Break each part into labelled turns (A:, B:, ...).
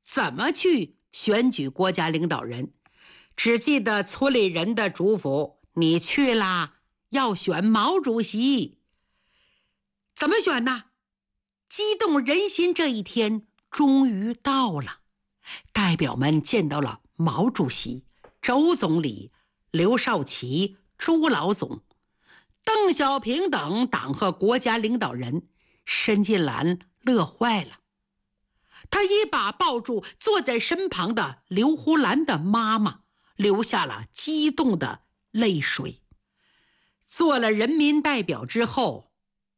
A: 怎么去选举国家领导人，只记得村里人的嘱咐，你去啦，要选毛主席。怎么选呢？激动人心这一天终于到了，代表们见到了毛主席、周总理、刘少奇、朱老总、邓小平等党和国家领导人，申纪兰乐坏了。他一把抱住坐在身旁的刘胡兰的妈妈，流下了激动的泪水。做了人民代表之后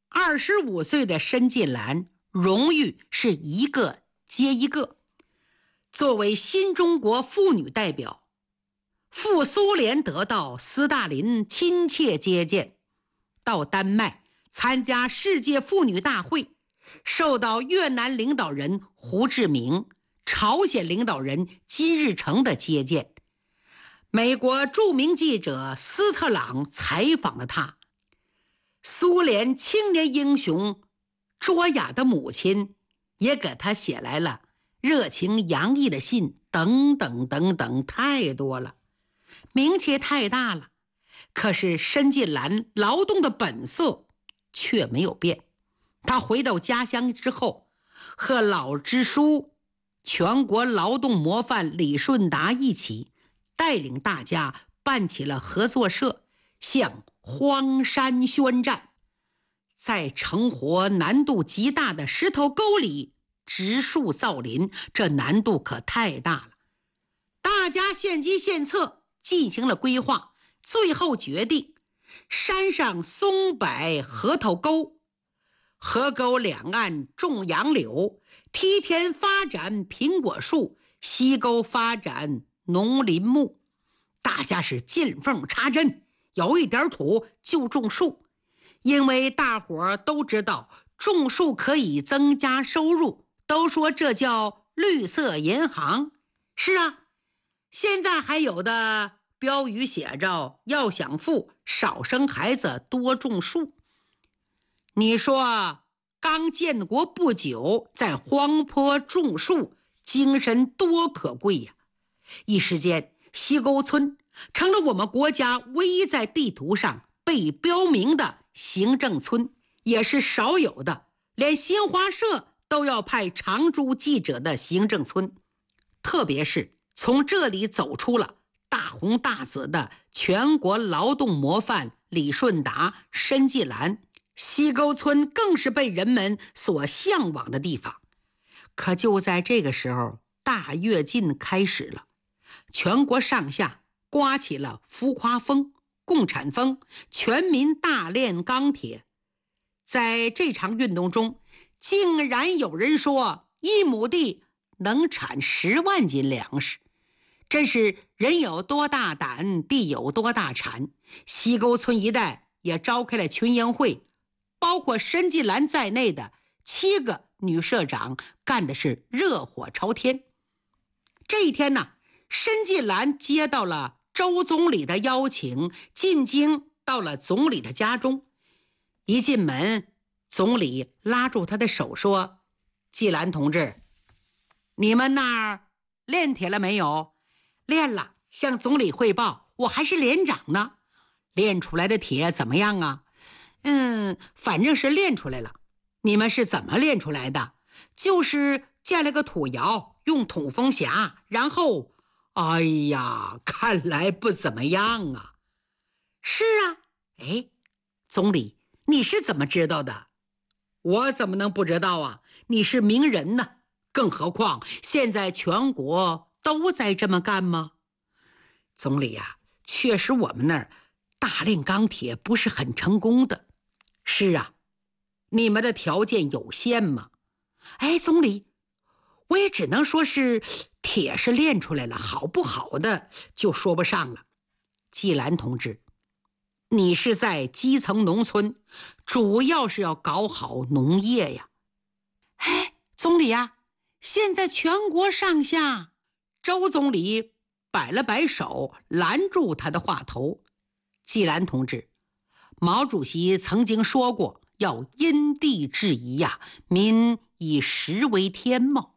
A: ，25岁的申纪兰荣誉是一个接一个。作为新中国妇女代表，赴苏联得到斯大林亲切接见，到丹麦参加世界妇女大会，受到越南领导人胡志明、朝鲜领导人金日成的接见。美国著名记者斯特朗采访了他，苏联青年英雄卓雅的母亲也给他写来了热情洋溢的信，等等等等，太多了，名气太大了。可是申纪兰劳动的本色却没有变。他回到家乡之后，和老支书、全国劳动模范李顺达一起，带领大家办起了合作社，向荒山宣战。在成活难度极大的石头沟里植树造林，这难度可太大了。大家献计献策，进行了规划，最后决定山上松柏核桃沟，河沟两岸种杨柳，梯田发展苹果树，溪沟发展农林牧。大家是见缝插针，有一点土就种树，因为大伙都知道种树可以增加收入，都说这叫绿色银行。是啊，现在还有的标语写着要想富，少生孩子，多种树。你说刚建国不久，在荒坡种树，精神多可贵呀！一时间，溪沟村成了我们国家唯一在地图上被标明的行政村，也是少有的连新华社都要派常驻记者的行政村。特别是从这里走出了大红大紫的全国劳动模范李顺达、申纪兰，溪沟村更是被人们所向往的地方。可就在这个时候，大跃进开始了，全国上下刮起了浮夸风、共产风，全民大炼钢铁。在这场运动中，竟然有人说1亩地能产10万斤粮食，真是人有多大胆，地有多大产。溪沟村一带也召开了群英会，包括申纪兰在内的7个女社长干的是热火朝天。这一天呢，申纪兰接到了周总理的邀请，进京到了总理的家中。一进门，总理拉住他的手说：纪兰同志，你们那儿炼铁了没有？炼了，向总理汇报，我还是连长呢。炼出来的铁怎么样啊？反正是炼出来了。你们是怎么炼出来的？就是建了个土窑，用筒风匣，然后……哎呀，看来不怎么样啊。是啊，哎，总理，你是怎么知道的？我怎么能不知道啊？你是名人呢，更何况现在全国都在这么干吗？总理啊，确实我们那儿大炼钢铁不是很成功的。是啊，你们的条件有限吗？哎，总理，我也只能说是铁是炼出来了，好不好的就说不上了。纪兰同志，你是在基层农村，主要是要搞好农业呀。哎，总理啊，现在全国上下，周总理摆了摆手，拦住他的话头。纪兰同志，毛主席曾经说过要因地制宜呀，民以食为天嘛。